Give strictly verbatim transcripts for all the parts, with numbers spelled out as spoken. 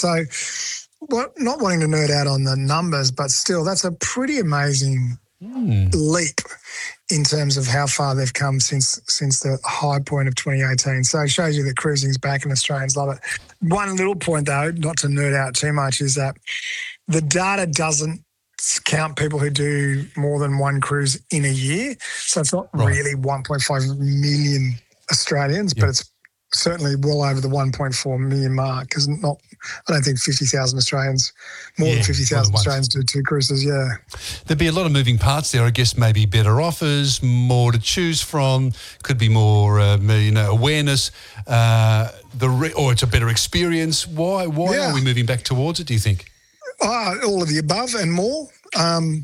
So, what, not wanting to nerd out on the numbers, but still, that's a pretty amazing mm. leap in terms of how far they've come since since the high point of twenty eighteen. So it shows you that cruising's back and Australians love it. One little point, though, not to nerd out too much, is that the data doesn't count people who do more than one cruise in a year. So it's not right. really one point five million Australians, yep. but it's certainly well over the one point four million mark, because not, I don't think fifty thousand Australians, more yeah, than fifty thousand Australians do two cruises, yeah. There'd be a lot of moving parts there, I guess, maybe better offers, more to choose from, could be more, uh, you know, awareness, uh, the re- or it's a better experience. Why Why yeah. are we moving back towards it, do you think? Uh, all of the above and more. Um,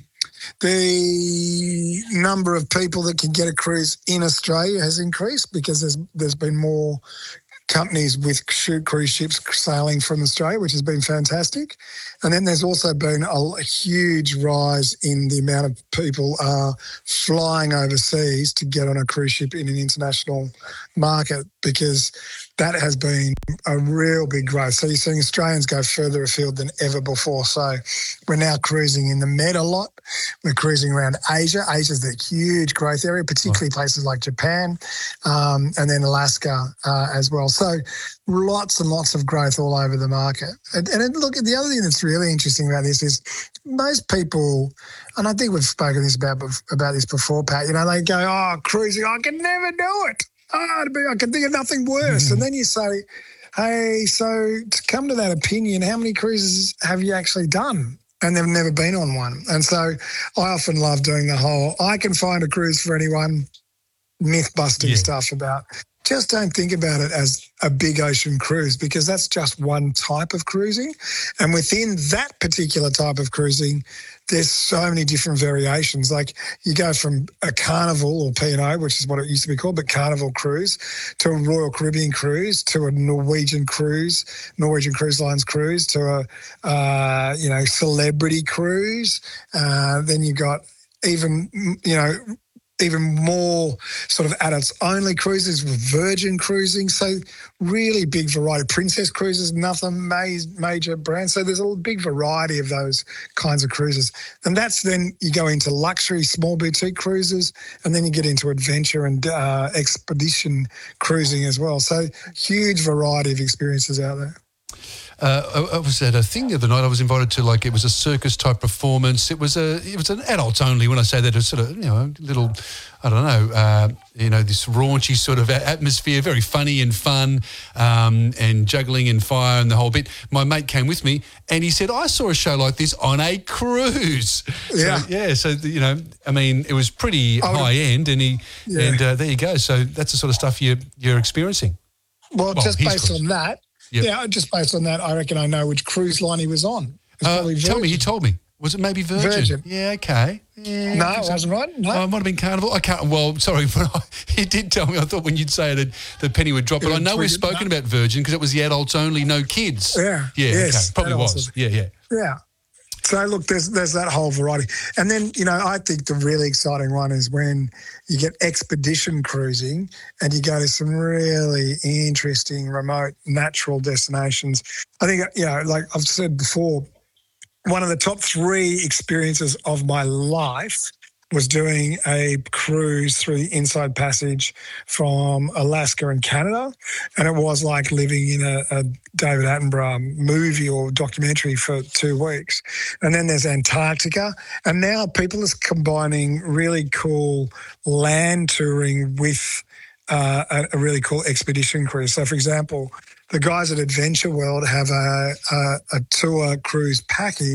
the number of people that can get a cruise in Australia has increased because there's there's been more companies with cruise ships sailing from Australia, which has been fantastic. And then there's also been a huge rise in the amount of people uh, flying overseas to get on a cruise ship in an international market, because that has been a real big growth. So you're seeing Australians go further afield than ever before. So we're now cruising in the Med a lot. We're cruising around Asia. Asia's the huge growth area, particularly places like Japan, um, and then Alaska uh, as well. So lots and lots of growth all over the market. And, and look, the other thing that's really interesting about this is most people, and I think we've spoken this about, about this before, Pat, you know, they go, oh, cruising, I can never do it. Oh, I can think of nothing worse. Mm. And then you say, hey, so to come to that opinion, how many cruises have you actually done? And they've never been on one. And so I often love doing the whole, I can find a cruise for anyone, myth-busting yeah. stuff about, just don't think about it as a big ocean cruise, because that's just one type of cruising. And within that particular type of cruising, there's so many different variations. Like you go from a Carnival or P and O, which is what it used to be called, but Carnival cruise, to a Royal Caribbean cruise, to a Norwegian cruise, Norwegian Cruise Lines cruise, to a, uh, you know, celebrity cruise. Uh, then you got even, you know, even more sort of adults-only cruises with Virgin cruising. So really big variety. Princess Cruises, another ma- major brand. So there's a big variety of those kinds of cruises. And that's then you go into luxury small boutique cruises, and then you get into adventure and uh, expedition cruising as well. So huge variety of experiences out there. Uh, I, I was at a thing the other night. I was invited to, like, it was a circus type performance. It was a, it was an adults only. When I say that, it's sort of, you know, a little, I don't know, uh, you know, this raunchy sort of atmosphere, very funny and fun, um, and juggling and fire and the whole bit. My mate came with me, and he said, I saw a show like this on a cruise. Yeah, so, yeah. So you know, I mean, it was pretty high end, and he, yeah. and uh, there you go. So that's the sort of stuff you you're experiencing. Well, well just based cruise. on that. Yep. Yeah, just based on that, I reckon I know which cruise line he was on. Uh, tell me, he told me. Was it maybe Virgin? Virgin. Yeah, okay. Yeah, no, it wasn't right. No, oh, it might have been Carnival. I can't. Well, sorry, but I, he did tell me. I thought when you'd say it, the penny would drop. It but I know we've spoken no. about Virgin because it was the adults only, no kids. Yeah. Yeah. Yes, okay. Probably was. was. Yeah. Yeah. Yeah. So, look, there's there's that whole variety. And then, you know, I think the really exciting one is when you get expedition cruising and you go to some really interesting, remote, natural destinations. I think, you know, like I've said before, one of the top three experiences of my life was doing a cruise through the Inside Passage from Alaska and Canada. And it was like living in a, a David Attenborough movie or documentary for two weeks. And then there's Antarctica. And now people are combining really cool land touring with uh, a, a really cool expedition cruise. So, for example, the guys at Adventure World have a, a, a tour cruise package